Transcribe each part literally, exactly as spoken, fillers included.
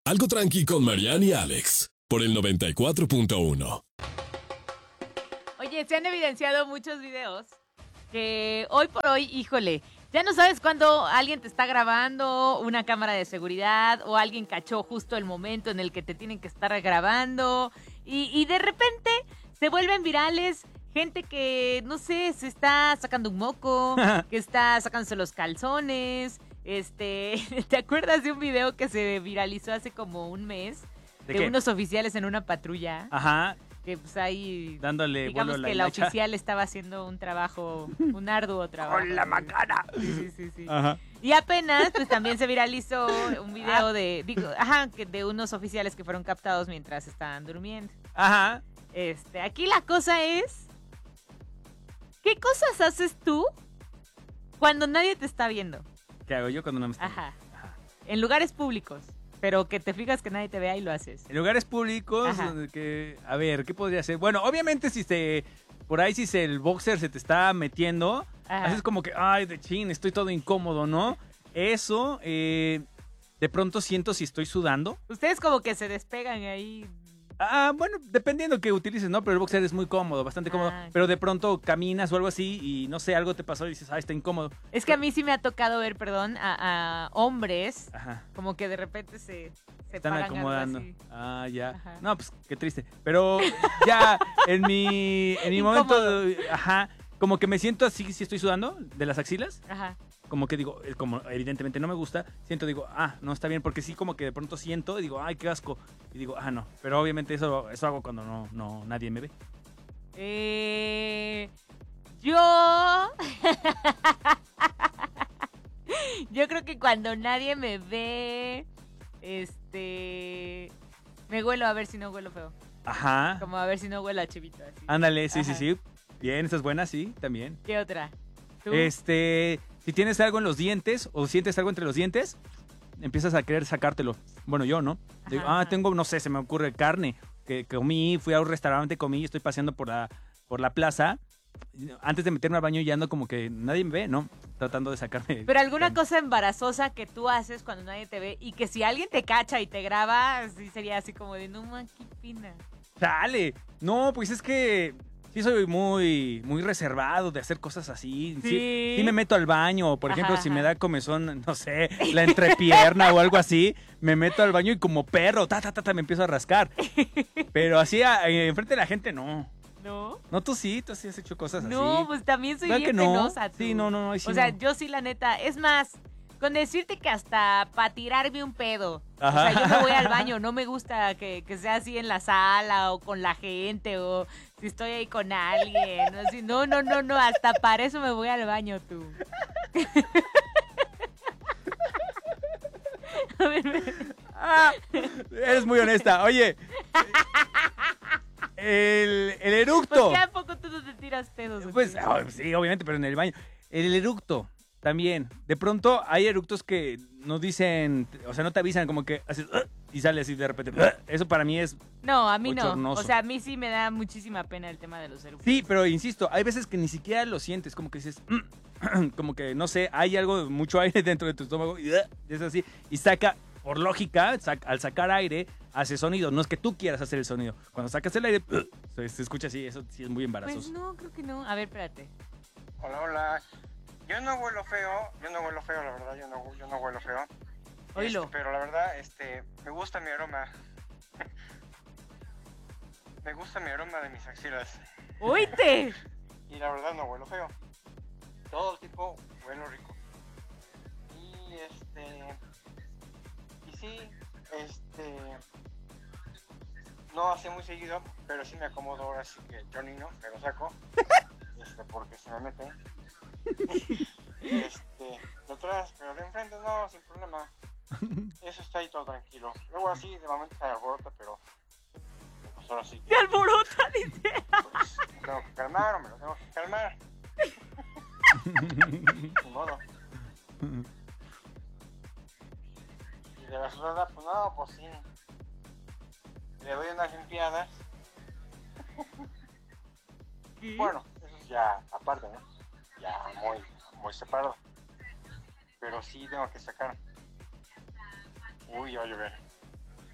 Algo Tranqui con Mariana y Alex, por el noventa y cuatro punto uno. Oye, se han evidenciado muchos videos que hoy por hoy, híjole, ya no sabes cuándo alguien te está grabando, una cámara de seguridad, o alguien cachó justo el momento en el que te tienen que estar grabando, y, y de repente se vuelven virales. Gente que, no sé, se está sacando un moco, que está sacándose los calzones. Este, ¿te acuerdas de un video que se viralizó hace como un mes? ¿De, de qué? unos oficiales en una patrulla. Ajá. Que pues ahí, dándole digamos vuelo a la que la hilacha. oficial estaba haciendo un trabajo, un arduo trabajo. Con la macana. Sí, sí, sí, sí. Ajá. Y apenas, pues también se viralizó un video de, digo, ajá, que de unos oficiales que fueron captados mientras estaban durmiendo. Ajá. Este, aquí la cosa es, ¿qué cosas haces tú cuando nadie te está viendo? ¿Qué hago yo cuando no me estoy? Ajá. Ajá. En lugares públicos, pero que te fijas que nadie te vea y lo haces. En lugares públicos, Ajá. donde que, a ver, ¿qué podría ser? Bueno, obviamente si se, por ahí si se, el boxer se te está metiendo, Ajá. haces como que, ay, de chin, estoy todo incómodo, ¿no? Eso, eh, de pronto siento si estoy sudando. Ustedes como que se despegan ahí. Ah, bueno, dependiendo que utilices, ¿no? Pero el boxer es muy cómodo, bastante cómodo. Ah, Pero de pronto caminas o algo así y no sé, algo te pasó y dices, ah, está incómodo. Es que a mí sí me ha tocado ver, perdón, a, a hombres Ajá. como que de repente se, se Están paran algo acomodando. así. Ah, ya. Ajá. No, pues qué triste. Pero ya en mi en mi momento, Incómodo. ajá, como que me siento así, si estoy sudando de las axilas, Ajá. como que digo, eh, como evidentemente no me gusta, siento, digo, ah, no está bien, porque sí como que de pronto siento y digo, ay, qué asco. Y digo, ah, no. Pero obviamente eso, eso hago cuando no, no nadie me ve. Eh, yo... yo creo que cuando nadie me ve, este... me huelo a ver si no huelo feo. Ajá. Como a ver si no huelo a chivito así. Ándale, sí, sí, Ajá. sí. Bien, esa es buena, sí, también. ¿Qué otra? ¿Tú? Este, si tienes algo en los dientes o sientes algo entre los dientes, empiezas a querer sacártelo. Bueno, yo, ¿no? Digo, Ajá, ah, ajá. tengo, no sé, se me ocurre carne. Que comí, fui a un restaurante, comí, estoy paseando por la, por la plaza. Antes de meterme al baño ya ando como que nadie me ve, ¿no? Tratando de sacarme. Pero alguna carne. cosa embarazosa que tú haces cuando nadie te ve y que si alguien te cacha y te graba, sí sería así como de, no, man, qué fina. ¡Dale! No, pues es que sí soy muy, muy reservado de hacer cosas así. Sí, Sí. sí me meto al baño. Por Ajá, ejemplo, si ajá. me da comezón, no sé, la entrepierna o algo así, me meto al baño y como perro, ta, ta, ta, ta, me empiezo a rascar. Pero así, a- enfrente de la gente, no. ¿No? No, tú sí, tú sí has hecho cosas así. No, pues también soy ¿Verdad bien que no? penosa, tú. Sí, no, no, no, ahí sí O sea, no. yo sí, la neta, es más, con decirte que hasta para tirarme un pedo. Ajá. O sea, yo me voy al baño, no me gusta que, que sea así en la sala o con la gente o si estoy ahí con alguien. o así. No, no, no, no, hasta para eso me voy al baño, tú. A ver, ven. Ah, eres muy honesta. Oye, el, el ¿por eructo. qué a poco tú no te tiras pedos? o Pues qué? oh, sí, obviamente, pero en el baño. El eructo también. De pronto hay eructos que no dicen, o sea, no te avisan, como que haces "Ugh", y sale así de repente. "Ugh". Eso para mí es. No, a mí no. bochornoso. O sea, a mí sí me da muchísima pena el tema de los eructos. Sí, pero insisto, hay veces que ni siquiera lo sientes, como que dices, "Mm", como que no sé, hay algo, mucho aire dentro de tu estómago y "Ugh", y es así. Y saca, por lógica, sac- al sacar aire, hace sonido. No es que tú quieras hacer el sonido. Cuando sacas el aire, "Ugh", se, se escucha así, eso sí es muy embarazoso. Pues no, creo que no. A ver, espérate. Hola, hola. Yo no huelo feo, yo no huelo feo, la verdad, yo no, yo no huelo feo. Oílo. Este, pero la verdad, este, me gusta mi aroma. Me gusta mi aroma de mis axilas. ¡Oíte! Y la verdad no huelo feo. Todo el tipo huelo rico. Y este... Y sí, este... No hace muy seguido, pero sí me acomodo ahora, así que Johnny no, me lo saco. Este, porque se me mete. Este, de atrás, pero de enfrente no, sin problema. Eso está ahí todo tranquilo. Luego así, de momento se alborota, pero pues ahora sí ¡Se que alborota, dice! pues, me tengo que calmar o me lo tengo que calmar. Ni modo. Y de la sudada, pues no, pues sí. Le doy unas limpiadas. Bueno, eso es ya aparte, ¿no? Ya muy, muy separado. Pero sí tengo que sacar. Uy, ya va a llover.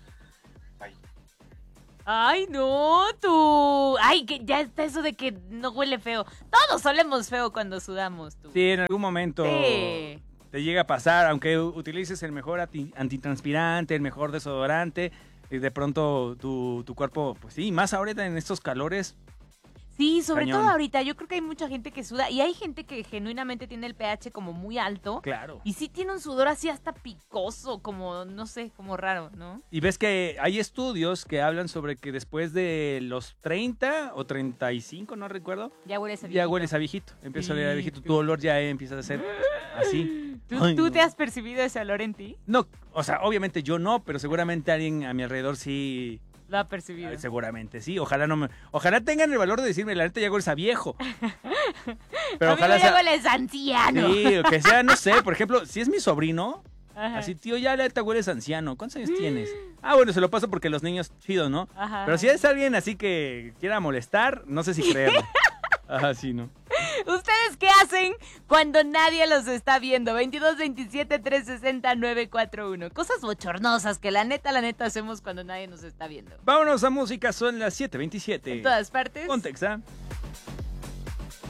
país. Ay, no, tú. Ay, que ya está eso de que no huele feo. Todos olemos feo cuando sudamos, tú. Sí, en algún momento Sí. te llega a pasar, aunque u- utilices el mejor anti- antitranspirante, el mejor desodorante, y de pronto tu, tu cuerpo, pues sí, más ahorita en estos calores. Sí, sobre Cañón. todo ahorita. Yo creo que hay mucha gente que suda y hay gente que genuinamente tiene el pH como muy alto. Claro. Y sí tiene un sudor así hasta picoso, como, no sé, como raro, ¿no? Y ves que hay estudios que hablan sobre que después de los treinta o treinta y cinco, no recuerdo, Ya hueles a ya viejito. hueles a viejito. Empieza a oler a Sí, viejito. sí. Tu olor ya empieza a ser así. ¿Tú, Ay, tú no. te has percibido ese olor en ti? No, o sea, obviamente yo no, pero seguramente alguien a mi alrededor sí. Lo ha percibido. Ah, seguramente sí. Ojalá no me. Ojalá tengan el valor de decirme, la neta ya hueles a viejo. Pero a mí ojalá me sea. hueles anciano. Sí, o que sea, no sé, por ejemplo, si es mi sobrino, Ajá. así, tío, ya la neta hueles anciano. ¿Cuántos años tienes? Ah, bueno, se lo paso porque los niños chidos, ¿no? Ajá. Pero si es alguien así que quiera molestar, no sé si creerlo. Ajá, sí, ¿no? ¿Ustedes qué hacen cuando nadie los está viendo? veintidós veintisiete trescientos sesenta nueve cuatro uno. Cosas bochornosas que la neta, la neta hacemos cuando nadie nos está viendo. Vámonos a música, son las siete veintisiete. En todas partes. Context, ¿ah?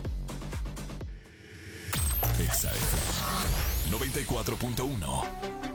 Exa F M noventa y cuatro punto uno.